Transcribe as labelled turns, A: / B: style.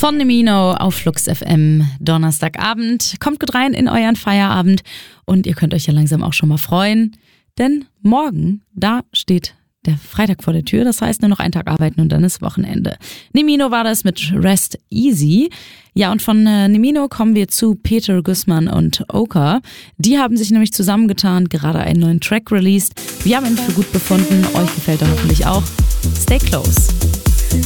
A: Von Nemino auf Flux FM, Donnerstagabend. Kommt gut rein in euren Feierabend und ihr könnt euch ja langsam auch schon mal freuen, denn morgen, da steht der Freitag vor der Tür, das heißt nur noch einen Tag arbeiten und dann ist Wochenende. Nemino war das mit Rest Easy. Ja, und von Nemino kommen wir zu Peter Guzman und Oka. Die haben sich nämlich zusammengetan, gerade einen neuen Track released. Wir haben ihn für gut befunden, euch gefällt er hoffentlich auch. Stay close.